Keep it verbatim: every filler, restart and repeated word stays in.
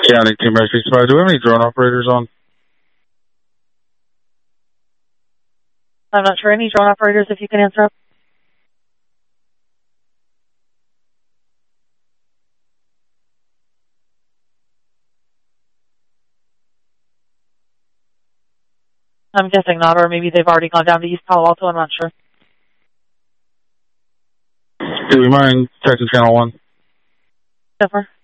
County, Team Rescue Supply. Do we have any drone operators on? I'm not sure. Any drone operators, if you can answer up? I'm guessing not, or maybe they've already gone down to East Palo Alto. I'm not sure. Do we mind checking channel one? Never.